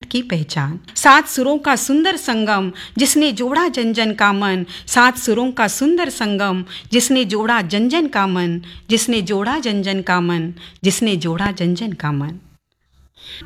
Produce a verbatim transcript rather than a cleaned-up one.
की पहचान। सात सुरों का सुंदर संगम जिसने जोड़ा जन जन का मन, सात सुरों का सुंदर संगम जिसने जोड़ा जन जन का मन, जिसने जोड़ा जन जन का मन, जिसने जोड़ा जन जन का मन।